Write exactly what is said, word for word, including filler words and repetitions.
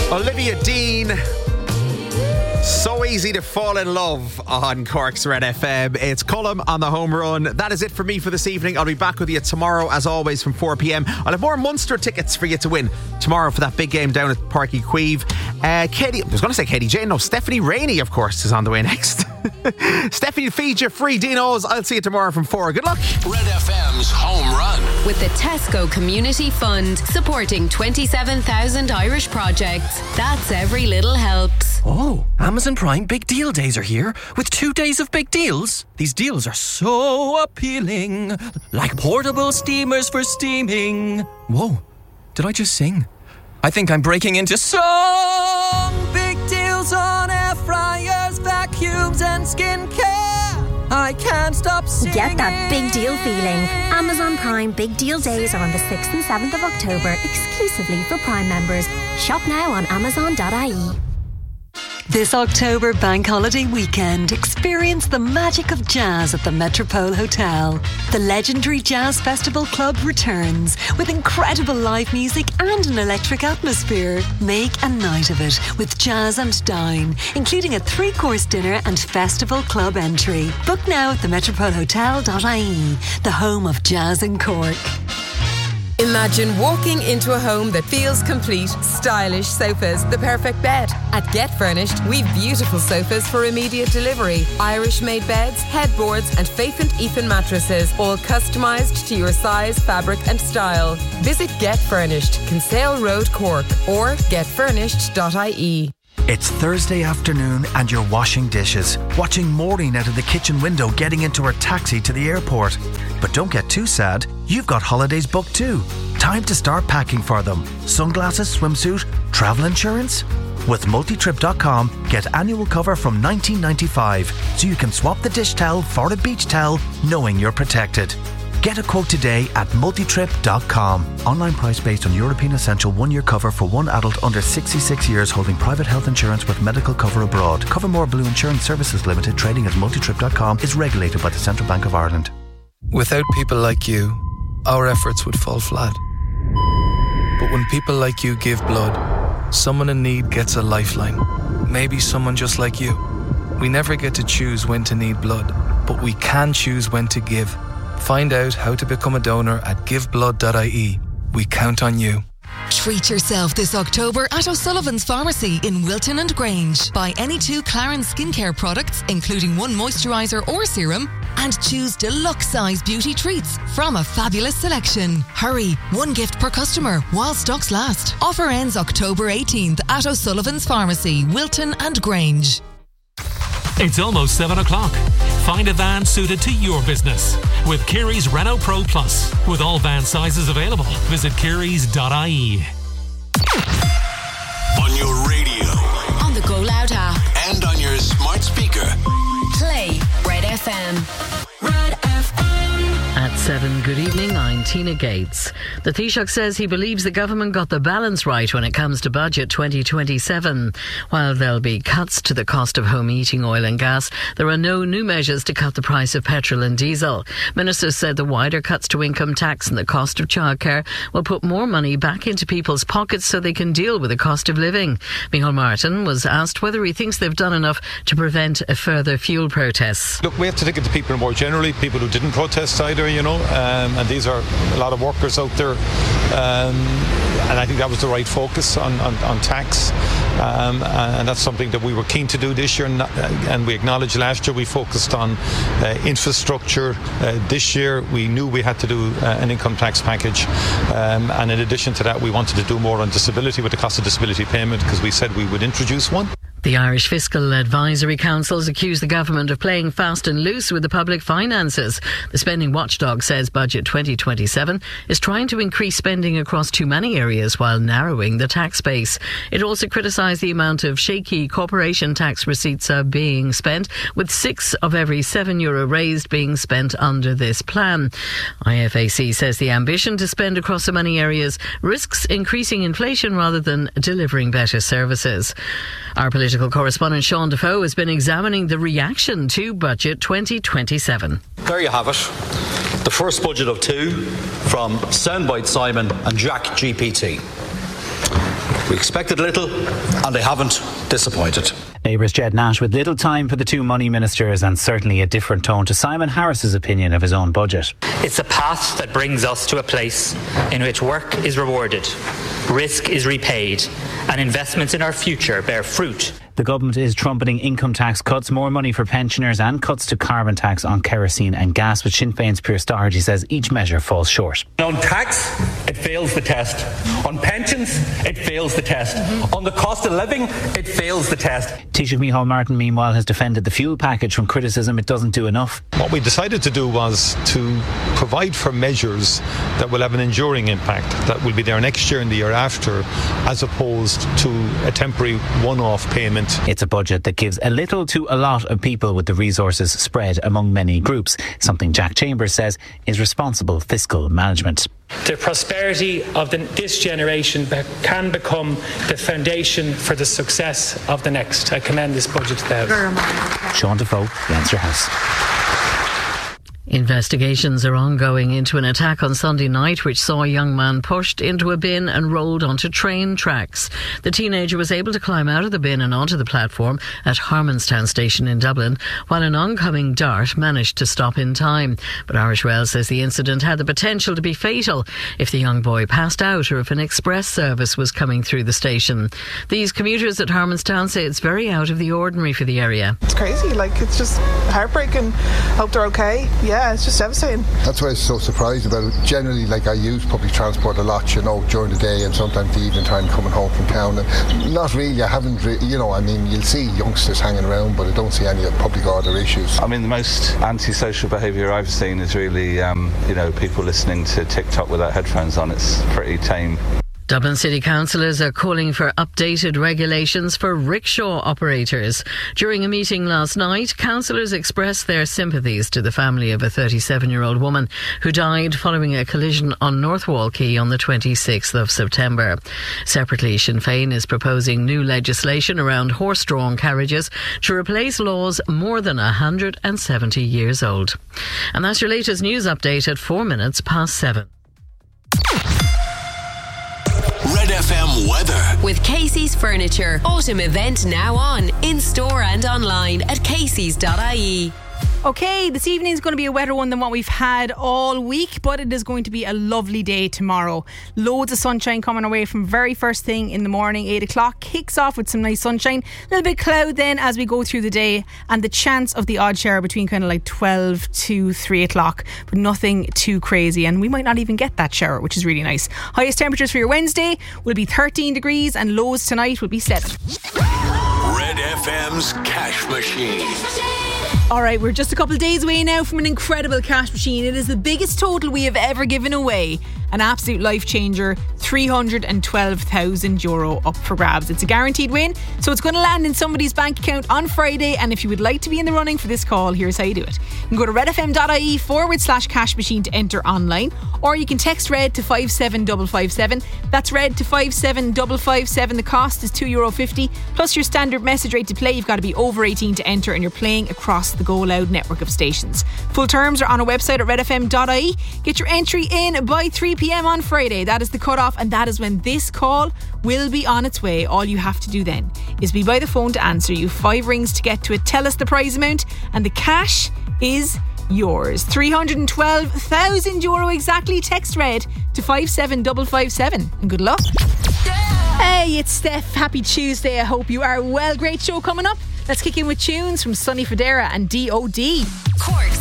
Olivia Dean. So easy to fall in love on Cork's Red F M. It's Cullum on the home run. That is it for me for this evening. I'll be back with you tomorrow, as always, from four p.m. I'll have more Munster tickets for you to win tomorrow for that big game down at Páirc Uí Chaoimh. Uh, Katie, I was going to say Katie Jane. No, Stephanie Rainey, of course, is on the way next. Stephanie, feed you free Dinos. I'll see you tomorrow from four. Good luck. Red F M's home run. With the Tesco Community Fund, supporting twenty-seven thousand Irish projects. That's every little helps. Oh, Amazon Prime Big Deal Days are here with two days of big deals. These deals are so appealing, like portable steamers for steaming. Whoa, did I just sing? I think I'm breaking into song. Big deals on air fryers, vacuums and skincare. I can't stop singing. Get that big deal feeling. Amazon Prime Big Deal Days are on the sixth and seventh of October, exclusively for Prime members. Shop now on amazon dot I E. This October bank holiday weekend, experience the magic of jazz at the Metropole Hotel. The legendary Jazz Festival Club returns with incredible live music and an electric atmosphere. Make a night of it with Jazz and Dine, including a three-course dinner and festival club entry. Book now at the metropole hotel dot I E, the home of jazz in Cork. Imagine walking into a home that feels complete. Stylish sofas, the perfect bed. At Get Furnished, we've beautiful sofas for immediate delivery. Irish-made beds, headboards and Faith and Ethan mattresses, all customised to your size, fabric and style. Visit Get Furnished, Kinsale Road, Cork, or get furnished dot I E. It's Thursday afternoon and you're washing dishes, watching Maureen out of the kitchen window getting into her taxi to the airport. But don't get too sad, you've got holidays booked too. Time to start packing for them. Sunglasses, swimsuit, travel insurance? With multitrip dot com, get annual cover from nineteen ninety-five, so you can swap the dish towel for a beach towel knowing you're protected. Get a quote today at multitrip dot com. Online price based on European Essential one-year cover for one adult under sixty-six years holding private health insurance with medical cover abroad. Covermore Blue Insurance Services Limited, trading as multitrip dot com, is regulated by the Central Bank of Ireland. Without people like you, our efforts would fall flat. But when people like you give blood, someone in need gets a lifeline. Maybe someone just like you. We never get to choose when to need blood, but we can choose when to give. Find out how to become a donor at give blood dot I E. We count on you. Treat yourself this October at O'Sullivan's Pharmacy in Wilton and Grange. Buy any two Clarins skincare products, including one moisturiser or serum, and choose deluxe size beauty treats from a fabulous selection. Hurry, one gift per customer while stocks last. Offer ends October eighteenth at O'Sullivan's Pharmacy, Wilton and Grange. It's almost seven o'clock. Find a van suited to your business with Kerry's Renault Pro Plus. With all van sizes available, visit kerrys dot I E. On your radio, on the Go Loud app, and on your smart speaker. Play Red F M. Red F M. At seven, good evening, I'm Tina Gates. The Taoiseach says he believes the government got the balance right when it comes to budget twenty twenty-seven. While there'll be cuts to the cost of home heating oil and gas, there are no new measures to cut the price of petrol and diesel. Ministers said the wider cuts to income tax and the cost of childcare will put more money back into people's pockets so they can deal with the cost of living. Micheál Martin was asked whether he thinks they've done enough to prevent a further fuel protests. Look, we have to think of the people more generally, people who didn't protest either, you know, um, and these are a lot of workers out there, um, and I think that was the right focus on, on, on tax, um, and that's something that we were keen to do this year, and, and we acknowledged last year we focused on uh, infrastructure. Uh, this year we knew we had to do uh, an income tax package, um, and in addition to that we wanted to do more on disability with the cost of disability payment, because we said we would introduce one. The Irish Fiscal Advisory Councils accuse the government of playing fast and loose with the public finances. The spending watchdog says Budget twenty twenty-seven is trying to increase spending across too many areas while narrowing the tax base. It also criticised the amount of shaky corporation tax receipts are being spent, with six of every seven euro raised being spent under this plan. I F A C says the ambition to spend across so many areas risks increasing inflation rather than delivering better services. Our political correspondent Sean Defoe has been examining the reaction to Budget twenty twenty-seven. There you have it. The first budget of two from Soundbite Simon and Jack G P T. We expected little and they haven't disappointed. Labour's Jed Nash with little time for the two money ministers and certainly a different tone to Simon Harris's opinion of his own budget. It's a path that brings us to a place in which work is rewarded, risk is repaid, and investments in our future bear fruit. The government is trumpeting income tax cuts, more money for pensioners and cuts to carbon tax on kerosene and gas, but Sinn Féin's Pierce Doherty says each measure falls short. On tax, it fails the test. On pensions, it fails the test. Mm-hmm. On the cost of living, it fails the test. Taoiseach Micheál Martin, meanwhile, has defended the fuel package from criticism it doesn't do enough. What we decided to do was to provide for measures that will have an enduring impact, that will be there next year and the year after, as opposed to a temporary one-off payment. It's a budget that gives a little to a lot of people with the resources spread among many groups, something Jack Chambers says is responsible fiscal management. The prosperity of the, this generation be, can become the foundation for the success of the next. I commend this budget to the House. Sean Defoe, Leinster House. Investigations are ongoing into an attack on Sunday night which saw a young man pushed into a bin and rolled onto train tracks. The teenager was able to climb out of the bin and onto the platform at Harmonstown station in Dublin, while an oncoming dart managed to stop in time. But Irish Rail says the incident had the potential to be fatal if the young boy passed out or if an express service was coming through the station. These commuters at Harmonstown say it's very out of the ordinary for the area. It's crazy, like it's just heartbreaking. Hope they're okay. Yeah. Yeah, it's just devastating. That's why I was so surprised about it. Generally, like I use public transport a lot, you know, during the day and sometimes the evening time coming home from town. And not really, I haven't, re- you know, I mean, you'll see youngsters hanging around, but I don't see any public order issues. I mean, the most antisocial behaviour I've seen is really, um, you know, people listening to TikTok without headphones on. It's pretty tame. Dublin City councillors are calling for updated regulations for rickshaw operators. During a meeting last night, councillors expressed their sympathies to the family of a thirty-seven-year-old woman who died following a collision on Northwall Quay on the twenty-sixth of September. Separately, Sinn Féin is proposing new legislation around horse-drawn carriages to replace laws more than one hundred seventy years old. And that's your latest news update at four minutes past seven. Red F M weather. With Casey's Furniture. Autumn event now on. In store and online at caseys dot I E. Okay, this evening is going to be a wetter one than what we've had all week, but it is going to be a lovely day tomorrow. Loads of sunshine coming away from very first thing in the morning. eight o'clock kicks off with some nice sunshine. A little bit cloud then as we go through the day, and the chance of the odd shower between kind of like twelve to three o'clock, but nothing too crazy, and we might not even get that shower, which is really nice. Highest temperatures for your Wednesday will be thirteen degrees, and lows tonight will be seven. Red F M's Cash Machine. Alright, we're just a couple of days away now from an incredible cash machine. It is the biggest total we have ever given away. An absolute life changer, three hundred twelve thousand euro up for grabs. It's a guaranteed win, so it's going to land in somebody's bank account on Friday. And if you would like to be in the running for this call, here's how you do it. You can go to redfm.ie forward slash cash machine to enter online, or you can text RED to five seven five five seven. That's RED to five seven five five seven. The cost is two euro fifty, plus your standard message rate to play. You've got to be over eighteen to enter, and you're playing across the Go Loud network of stations. Full terms are on our website at redfm.ie. Get your entry in by three p.m. on Friday. That is the cutoff, and that is when this call will be on its way. All you have to do then is be by the phone to answer. You five rings to get to it. Tell us the prize amount, and the cash is yours. three hundred twelve thousand euro exactly. Text RED to five seven five five seven, and good luck. Hey, it's Steph. Happy Tuesday. I hope you are well. Great show coming up. Let's kick in with tunes from Sonny Fodera and D O D. Cork's